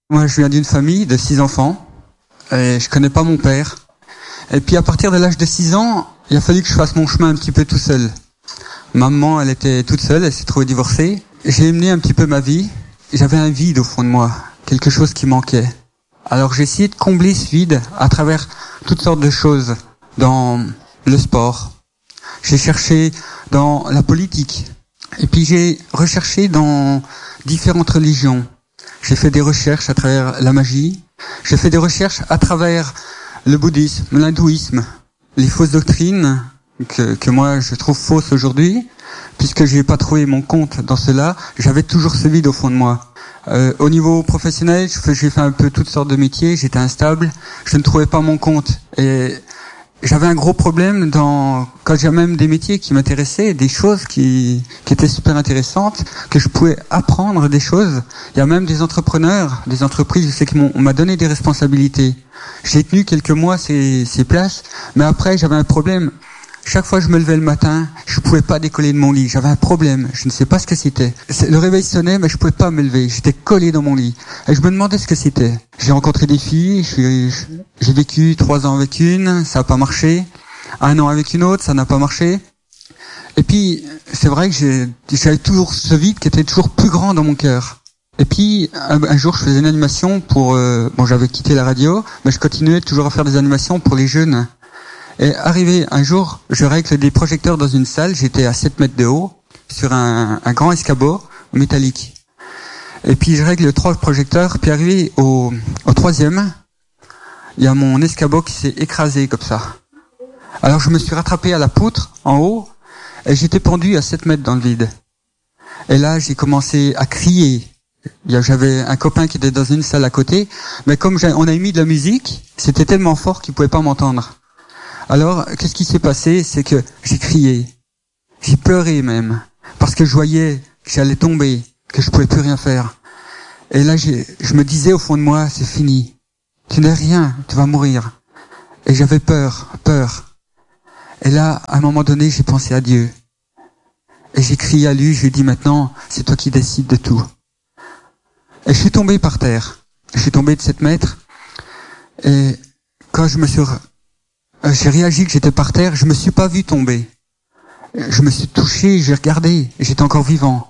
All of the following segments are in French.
Moi, je viens d'une famille de 6 enfants et je connais pas mon père. Et puis à partir de l'âge de 6 ans, il a fallu que je fasse mon chemin un petit peu tout seul. Maman, elle était toute seule, elle s'est trouvée divorcée. J'ai mené un petit peu ma vie. J'avais un vide au fond de moi, quelque chose qui manquait. Alors j'ai essayé de combler ce vide à travers toutes sortes de choses, dans le sport. J'ai cherché dans la politique. Et puis j'ai recherché dans différentes religions. J'ai fait des recherches à travers la magie. J'ai fait des recherches à travers le bouddhisme, l'hindouisme, les fausses doctrines que moi je trouve fausses aujourd'hui, puisque j'ai pas trouvé mon compte dans cela. J'avais toujours ce vide au fond de moi. Au niveau professionnel, j'ai fait un peu toutes sortes de métiers. J'étais instable. Je ne trouvais pas mon compte et j'avais un gros problème quand j'avais même des métiers qui m'intéressaient, des choses qui étaient super intéressantes, que je pouvais apprendre des choses. Il y a même des entrepreneurs, des entreprises, je sais qu'on m'a donné des responsabilités. J'ai tenu quelques mois ces places, mais après j'avais un problème. Chaque fois que je me levais le matin, je pouvais pas décoller de mon lit. J'avais un problème. Je ne sais pas ce que c'était. Le réveil sonnait, mais je pouvais pas me lever. J'étais collé dans mon lit. Et je me demandais ce que c'était. J'ai rencontré des filles. J'ai vécu 3 ans avec une. Ça n'a pas marché. 1 an avec une autre. Ça n'a pas marché. Et puis, c'est vrai que j'avais toujours ce vide qui était toujours plus grand dans mon cœur. Et puis, un jour, je faisais une animation j'avais quitté la radio, mais je continuais toujours à faire des animations pour les jeunes. Et arrivé un jour, je règle des projecteurs dans une salle, j'étais à 7 mètres de haut, sur un grand escabeau métallique. Et puis je règle 3 projecteurs, puis arrivé au 3e, il y a mon escabeau qui s'est écrasé comme ça. Alors je me suis rattrapé à la poutre, en haut, et j'étais pendu à 7 mètres dans le vide. Et là, j'ai commencé à crier. J'avais un copain qui était dans une salle à côté, mais comme on a mis de la musique, c'était tellement fort qu'il pouvait pas m'entendre. Alors, qu'est-ce qui s'est passé? C'est que j'ai crié. J'ai pleuré même. Parce que je voyais que j'allais tomber, que je pouvais plus rien faire. Et là, je me disais au fond de moi, c'est fini. Tu n'es rien, tu vas mourir. Et j'avais peur. Et là, à un moment donné, j'ai pensé à Dieu. Et j'ai crié à lui, je lui ai dit maintenant, c'est toi qui décides de tout. Et je suis tombé par terre. Je suis tombé de 7 mètres. Et quand j'ai réagi que j'étais par terre, je me suis pas vu tomber. Je me suis touché, j'ai regardé, j'étais encore vivant.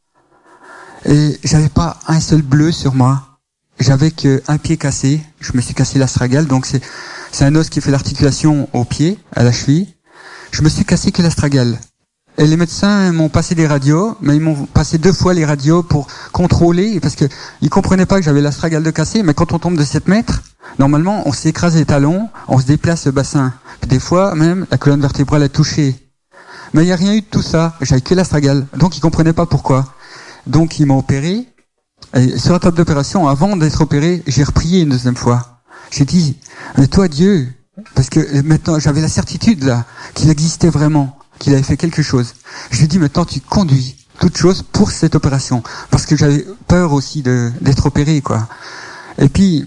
Et j'avais pas un seul bleu sur moi. J'avais qu'un pied cassé. Je me suis cassé l'astragale, donc c'est un os qui fait l'articulation au pied, à la cheville. Je me suis cassé que l'astragale. Et les médecins m'ont passé des radios, mais ils m'ont passé 2 fois les radios pour contrôler, parce que ils comprenaient pas que j'avais l'astragale de cassé, mais quand on tombe de 7 mètres, normalement, on s'écrase les talons, on se déplace le bassin. Puis des fois, même, la colonne vertébrale est touchée. Mais il n'y a rien eu de tout ça. J'avais que l'astragale. Donc, ils comprenaient pas pourquoi. Donc, ils m'ont opéré. Et sur la table d'opération, avant d'être opéré, j'ai reprié une 2e fois. J'ai dit, mais toi, Dieu, parce que maintenant, j'avais la certitude, là, qu'il existait vraiment, qu'il avait fait quelque chose. Je lui ai dit, maintenant, tu conduis toute chose pour cette opération. Parce que j'avais peur aussi d'être opéré, quoi. Et puis,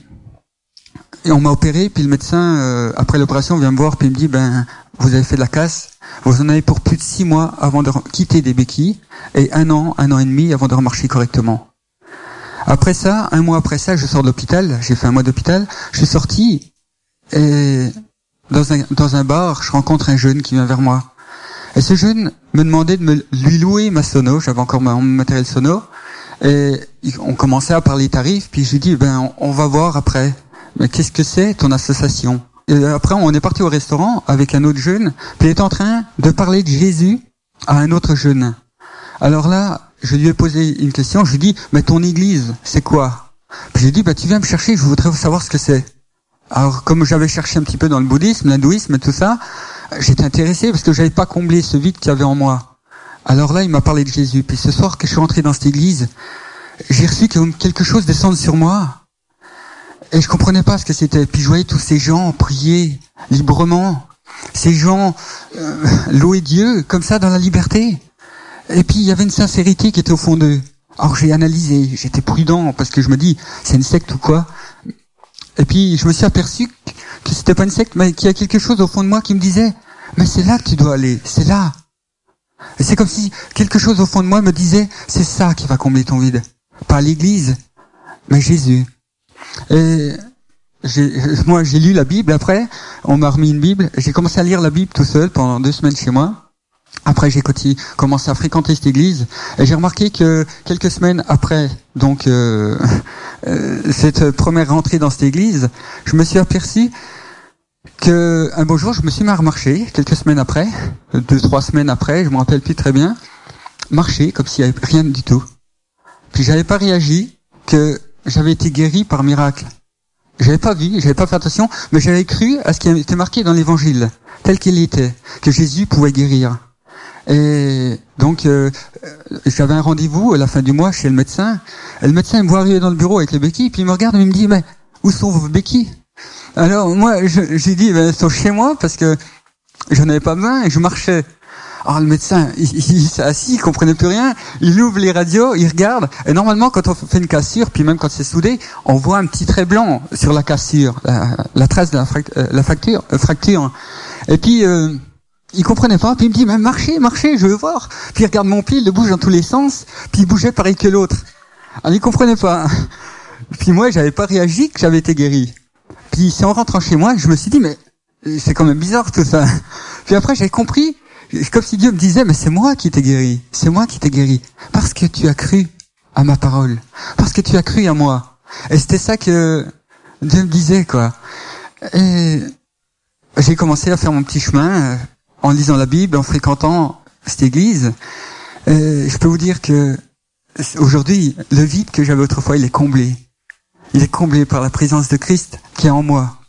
on m'a opéré, puis le médecin, après l'opération, vient me voir, puis il me dit, vous avez fait de la casse, vous en avez pour plus de 6 mois avant de quitter des béquilles, et 1 an et demi avant de remarcher correctement. Après ça, 1 mois après ça, je sors de l'hôpital, j'ai fait 1 mois d'hôpital, je suis sorti, et dans un bar, je rencontre un jeune qui vient vers moi. Et ce jeune me demandait de lui louer ma sono, j'avais encore mon matériel sono, et on commençait à parler tarifs, puis je lui dis, on va voir après. Mais qu'est-ce que c'est ton association? Et après, on est parti au restaurant avec un autre jeune, puis il est en train de parler de Jésus à un autre jeune. Alors là, je lui ai posé une question, je lui ai dit, mais ton église, c'est quoi? Puis je lui ai dit, tu viens me chercher, je voudrais savoir ce que c'est. Alors, comme j'avais cherché un petit peu dans le bouddhisme, l'hindouisme et tout ça, j'étais intéressé parce que j'avais pas comblé ce vide qu'il y avait en moi. Alors là, il m'a parlé de Jésus. Puis ce soir que je suis rentré dans cette église, j'ai reçu quelque chose descendre sur moi. Et je comprenais pas ce que c'était. Puis je voyais tous ces gens prier librement. Ces gens louer Dieu comme ça dans la liberté. Et puis il y avait une sincérité qui était au fond d'eux. Alors j'ai analysé, j'étais prudent parce que je me dis, c'est une secte ou quoi? Et puis je me suis aperçu que c'était pas une secte, mais qu'il y a quelque chose au fond de moi qui me disait, mais c'est là que tu dois aller, c'est là. Et c'est comme si quelque chose au fond de moi me disait, c'est ça qui va combler ton vide. Pas l'église, mais Jésus. Et moi, j'ai lu la Bible après. On m'a remis une Bible. J'ai commencé à lire la Bible tout seul pendant 2 semaines chez moi. Après, j'ai commencé à fréquenter cette église. Et j'ai remarqué que quelques semaines après, donc cette première rentrée dans cette église, je me suis aperçu que un beau jour, je me suis mis à marcher. Quelques semaines après, 2-3 semaines après, je me rappelle plus très bien, marcher comme s'il y avait rien du tout. Puis j'avais pas réagi que j'avais été guéri par miracle. J'avais pas vu, j'avais pas fait attention, mais j'avais cru à ce qui était marqué dans l'évangile, tel qu'il était, que Jésus pouvait guérir. Et donc, j'avais un rendez-vous à la fin du mois chez le médecin. Et le médecin me voit arriver dans le bureau avec les béquilles, puis il me regarde et il me dit, mais où sont vos béquilles? Alors moi, j'ai dit, elles sont chez moi parce que j'en avais pas besoin et je marchais. Alors le médecin, il s'est assis, il comprenait plus rien, il ouvre les radios, il regarde, et normalement quand on fait une cassure, puis même quand c'est soudé, on voit un petit trait blanc sur la cassure, la trace de la fracture. Et puis il comprenait pas, puis il me dit, mais marchez, je veux voir. Puis il regarde mon pied, il le bouge dans tous les sens, puis il bougeait pareil que l'autre. Alors il comprenait pas. Puis moi, j'avais pas réagi que j'avais été guéri. Puis c'est en rentrant chez moi, je me suis dit, mais c'est quand même bizarre tout ça. Puis après j'ai compris, comme si Dieu me disait, mais c'est moi qui t'ai guéri, parce que tu as cru à ma parole, parce que tu as cru à moi. Et c'était ça que Dieu me disait, quoi. Et j'ai commencé à faire mon petit chemin en lisant la Bible, en fréquentant cette église. Et je peux vous dire que aujourd'hui, le vide que j'avais autrefois, il est comblé. Il est comblé par la présence de Christ qui est en moi.